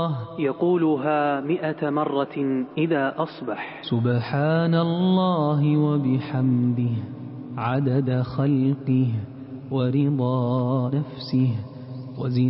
يقولها 100 مرة إذا أصبح. سبحان الله وبحمده عدد خلقه ورضا نفسه وزنة